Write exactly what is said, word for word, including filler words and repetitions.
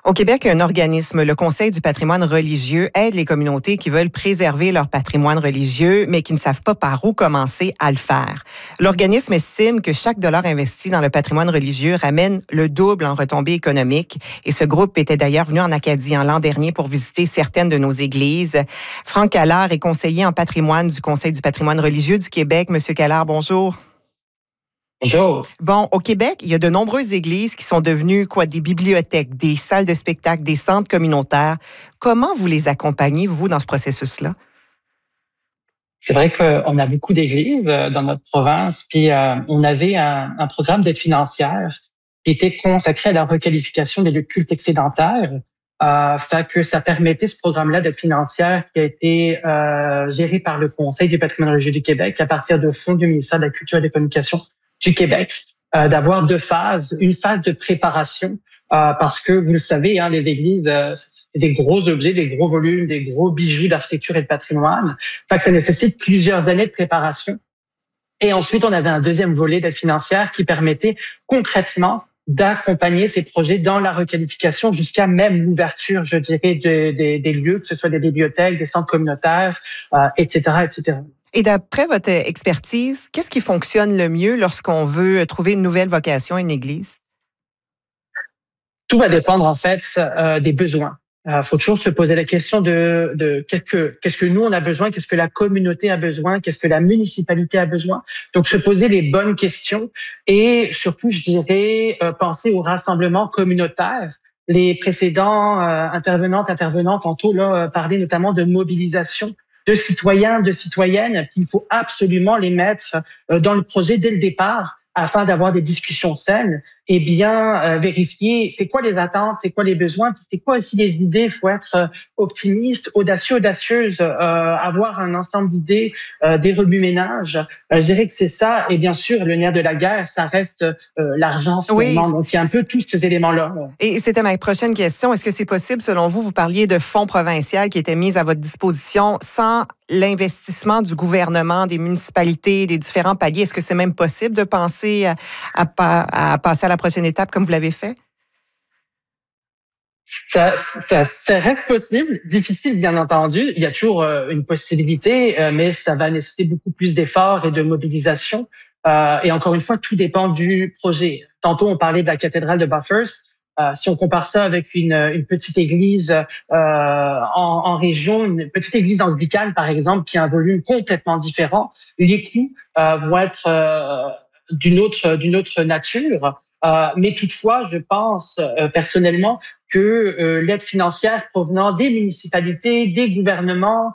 Au Québec, un organisme, le Conseil du patrimoine religieux, aide les communautés qui veulent préserver leur patrimoine religieux, mais qui ne savent pas par où commencer à le faire. L'organisme estime que chaque dollar investi dans le patrimoine religieux ramène le double en retombées économiques. Et ce groupe était d'ailleurs venu en Acadie en l'an dernier pour visiter certaines de nos églises. Franck Allard est conseiller en patrimoine du Conseil du patrimoine religieux du Québec. Monsieur Allard, bonjour. Bonjour. Bon, au Québec, il y a de nombreuses églises qui sont devenues quoi, des bibliothèques, des salles de spectacle, des centres communautaires. Comment vous les accompagnez, vous, dans ce processus-là? C'est vrai qu'on a beaucoup d'églises dans notre province, puis euh, on avait un, un programme d'aide financière qui était consacré à la requalification des lieux de culte excédentaires. Euh, fait que ça permettait, ce programme-là d'aide financière qui a été euh, géré par le Conseil du patrimoine religieux du Québec à partir de fonds du ministère de la Culture et des Communications du Québec, euh, d'avoir deux phases, une phase de préparation, euh, parce que vous le savez, hein, les églises, euh, c'est des gros objets, des gros volumes, des gros bijoux d'architecture et de patrimoine. Fait que ça nécessite plusieurs années de préparation. Et ensuite, on avait un deuxième volet d'aide financière qui permettait concrètement d'accompagner ces projets dans la requalification jusqu'à même l'ouverture, je dirais, de, de, des lieux, que ce soit des bibliothèques, des centres communautaires, euh, et cetera, et cetera. Et d'après votre expertise, qu'est-ce qui fonctionne le mieux lorsqu'on veut trouver une nouvelle vocation à une église? Tout va dépendre, en fait, euh, des besoins. Il euh, faut toujours se poser la question de, de qu'est-ce que, qu'est-ce que nous, on a besoin, qu'est-ce que la communauté a besoin, qu'est-ce que la municipalité a besoin. Donc, se poser les bonnes questions et surtout, je dirais, euh, penser au rassemblement communautaire. Les précédents euh, intervenantes, intervenants, tantôt, là, euh, parlaient notamment de mobilisation de citoyens, de citoyennes, qu'il faut absolument les mettre dans le projet dès le départ afin d'avoir des discussions saines et bien euh, vérifier c'est quoi les attentes, c'est quoi les besoins, puis c'est quoi aussi les idées. Il faut être optimiste, audacieux, audacieuse, euh, avoir un ensemble d'idées, euh, des remue-ménages. Euh, je dirais que c'est ça. Et bien sûr, le nerf de la guerre, ça reste euh, l'argent finalement. Oui. Donc, il y a un peu tous ces éléments-là. Et c'était ma prochaine question. Est-ce que c'est possible, selon vous, vous parliez de fonds provinciaux qui étaient mis à votre disposition sans l'investissement du gouvernement, des municipalités, des différents paliers? Est-ce que c'est même possible de penser à, à, à passer à la prochaine étape comme vous l'avez fait? Ça, ça, ça reste possible, difficile bien entendu. Il y a toujours euh, une possibilité, euh, mais ça va nécessiter beaucoup plus d'efforts et de mobilisation. Euh, et encore une fois, tout dépend du projet. Tantôt, on parlait de la cathédrale de Bathurst. Euh, si on compare ça avec une, une petite église euh, en, en région, une petite église anglicane par exemple, qui a un volume complètement différent, les coûts euh, vont être euh, d'une autre d'une autre nature. Euh, mais toutefois, je pense euh, personnellement que euh, l'aide financière provenant des municipalités, des gouvernements,